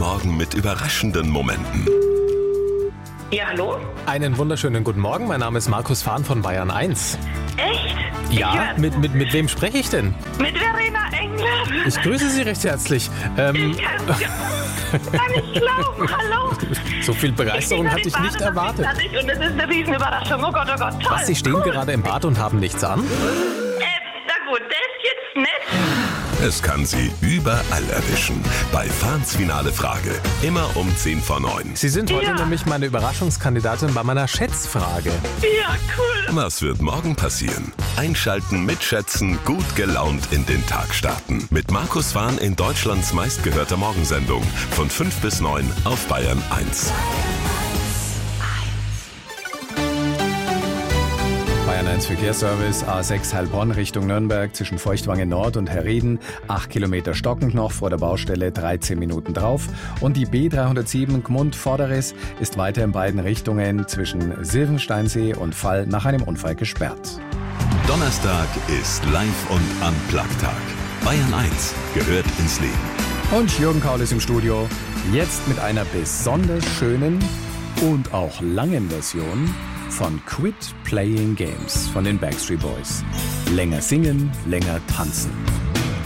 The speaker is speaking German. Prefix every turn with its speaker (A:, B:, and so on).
A: Morgen mit überraschenden Momenten.
B: Ja, hallo?
C: Einen wunderschönen guten Morgen, mein Name ist Markus Fahn von Bayern 1.
B: Echt?
C: Ja, mit wem spreche ich denn?
B: Mit Verena Engler.
C: Ich grüße Sie recht herzlich.
B: Ich kann nicht glauben, hallo.
C: So viel Begeisterung hatte ich nicht erwartet.
B: Und es ist eine Riesenüberraschung, oh Gott, toll.
C: Was, Sie stehen gerade im Bad und haben nichts an?
B: Na gut, das ist jetzt nett.
A: Es kann Sie überall erwischen. Bei Fahns finale Frage. Immer um 10 vor 9.
C: Sie sind heute
B: Ja.
C: nämlich meine Überraschungskandidatin bei meiner Schätzfrage.
B: Ja, cool.
A: Was wird morgen passieren? Einschalten, mitschätzen, gut gelaunt in den Tag starten. Mit Markus Fahn in Deutschlands meistgehörter Morgensendung. Von 5 bis 9 auf Bayern 1.
D: Bayern 1 Verkehrsservice, A6 Heilbronn Richtung Nürnberg zwischen Feuchtwangen Nord und Herrieden. 8 Kilometer stockend noch vor der Baustelle, 13 Minuten drauf. Und die B307 Gmund-Vorderes ist weiter in beiden Richtungen zwischen Silvensteinsee und Fall nach einem Unfall gesperrt.
A: Donnerstag ist Live- und Unplugged-Tag. Bayern 1 gehört ins Leben.
D: Und Jürgen Kaul ist im Studio, jetzt mit einer besonders schönen und auch langen Version von Quit Playing Games von den Backstreet Boys. Länger singen, länger tanzen.